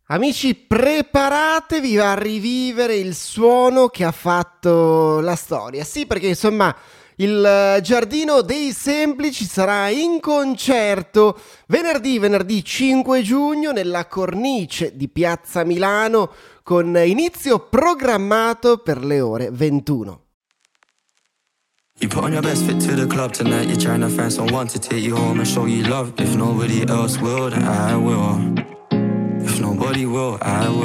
Amici, preparatevi a rivivere il suono che ha fatto la storia. Sì, perché insomma il Giardino dei Semplici sarà in concerto venerdì 5 giugno nella cornice di Piazza Milano con inizio programmato per le ore 21. You put on your best fit to the club tonight. You're trying to find someone to take you home and show you love. If nobody else will, then I will. If nobody will, I will.